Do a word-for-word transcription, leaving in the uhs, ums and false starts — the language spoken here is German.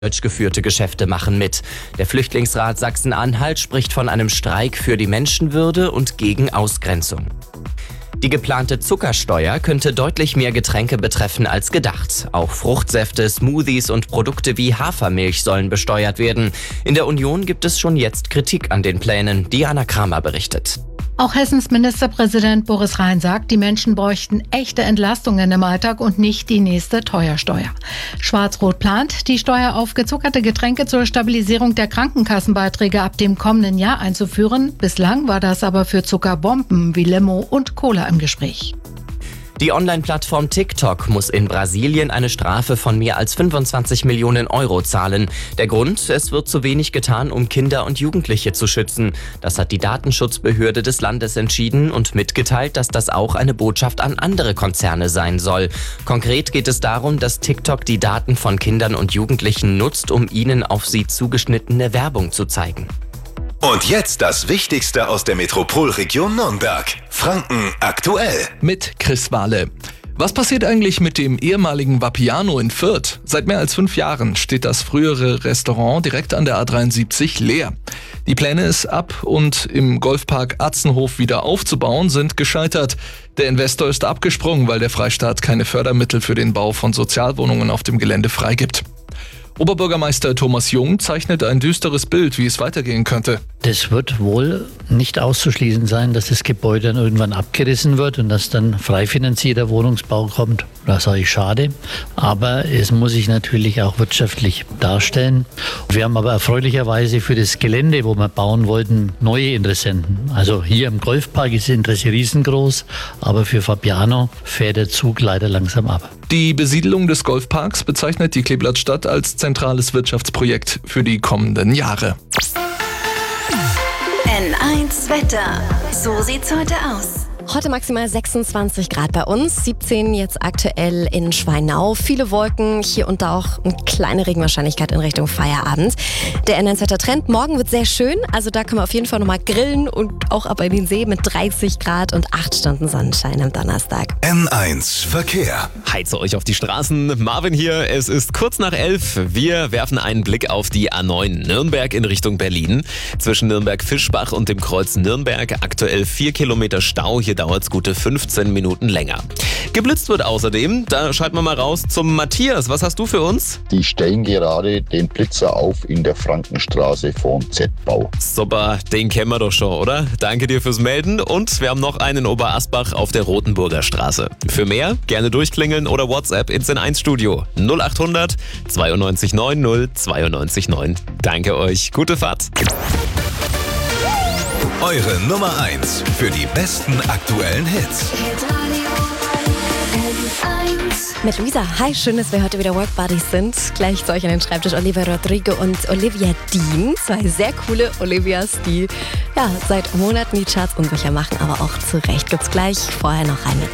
Deutsch geführte Geschäfte machen mit. Der Flüchtlingsrat Sachsen-Anhalt spricht von einem Streik für die Menschenwürde und gegen Ausgrenzung. Die geplante Zuckersteuer könnte deutlich mehr Getränke betreffen als gedacht. Auch Fruchtsäfte, Smoothies und Produkte wie Hafermilch sollen besteuert werden. In der Union gibt es schon jetzt Kritik an den Plänen. Diana Kramer berichtet. Auch Hessens Ministerpräsident Boris Rhein sagt, die Menschen bräuchten echte Entlastungen im Alltag und nicht die nächste Teuersteuer. Schwarz-Rot plant, die Steuer auf gezuckerte Getränke zur Stabilisierung der Krankenkassenbeiträge ab dem kommenden Jahr einzuführen. Bislang war das aber für Zuckerbomben wie Limo und Cola im Gespräch. Die Online-Plattform TikTok muss in Brasilien eine Strafe von mehr als fünfundzwanzig Millionen Euro zahlen. Der Grund, es wird zu wenig getan, um Kinder und Jugendliche zu schützen. Das hat die Datenschutzbehörde des Landes entschieden und mitgeteilt, dass das auch eine Botschaft an andere Konzerne sein soll. Konkret geht es darum, dass TikTok die Daten von Kindern und Jugendlichen nutzt, um ihnen auf sie zugeschnittene Werbung zu zeigen. Und jetzt das Wichtigste aus der Metropolregion Nürnberg. Franken aktuell. Mit Chris Wahle. Was passiert eigentlich mit dem ehemaligen Vapiano in Fürth? Seit mehr als fünf Jahren steht das frühere Restaurant direkt an der A dreiundsiebzig leer. Die Pläne, es ab und im Golfpark Atzenhof wieder aufzubauen, sind gescheitert. Der Investor ist abgesprungen, weil der Freistaat keine Fördermittel für den Bau von Sozialwohnungen auf dem Gelände freigibt. Oberbürgermeister Thomas Jung zeichnet ein düsteres Bild, wie es weitergehen könnte. Das wird wohl nicht auszuschließen sein, dass das Gebäude dann irgendwann abgerissen wird und dass dann frei finanzierter Wohnungsbau kommt. Das sage ich schade, aber es muss sich natürlich auch wirtschaftlich darstellen. Wir haben aber erfreulicherweise für das Gelände, wo wir bauen wollten, neue Interessenten. Also hier im Golfpark ist das Interesse riesengroß, aber für Vapiano fährt der Zug leider langsam ab. Die Besiedelung des Golfparks bezeichnet die Kleeblattstadt als zentrales Wirtschaftsprojekt für die kommenden Jahre. N eins Wetter. So sieht's heute aus. Heute maximal sechsundzwanzig Grad bei uns, siebzehn jetzt aktuell in Schweinau. Viele Wolken, hier und da auch eine kleine Regenwahrscheinlichkeit in Richtung Feierabend. Der N eins Wetter-Trend, morgen wird sehr schön, also da können wir auf jeden Fall nochmal grillen und auch ab in den See mit dreißig Grad und acht Stunden Sonnenschein am Donnerstag. N eins Verkehr. Heize euch auf die Straßen. Marvin hier, es ist kurz nach elf. Wir werfen einen Blick auf die A neun Nürnberg in Richtung Berlin. Zwischen Nürnberg-Fischbach und dem Kreuz Nürnberg aktuell vier Kilometer Stau. Hier dauert es gute fünfzehn Minuten länger. Geblitzt wird außerdem, da schalten wir mal raus zum Matthias. Was hast du für uns? Die stellen gerade den Blitzer auf in der Frankenstraße vorm Z-Bau. Super, den kennen wir doch schon, oder? Danke dir fürs Melden und wir haben noch einen in Oberasbach auf der Rotenburger Straße. Für mehr gerne durchklingeln oder WhatsApp ins N eins Studio null acht hundert zweiundneunzig neun null zweiundneunzig neun. Danke euch, gute Fahrt. Eure Nummer eins für die besten aktuellen Hits. Mit Luisa, hi, schön, dass wir heute wieder Work Buddies sind. Gleich zu euch an den Schreibtisch Olivia Rodrigo und Olivia Dean. Zwei sehr coole Olivias, die ja, seit Monaten die Charts unsicher machen, aber auch zu Recht. Gibt's gleich, vorher noch rein mit